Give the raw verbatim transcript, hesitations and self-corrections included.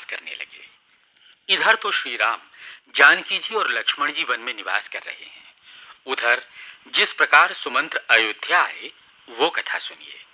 निवास करने लगे। इधर तो श्री राम, जानकी जी और लक्ष्मण जी वन में निवास कर रहे हैं। उधर जिस प्रकार सुमंत्र अयोध्या आए वो कथा सुनिए।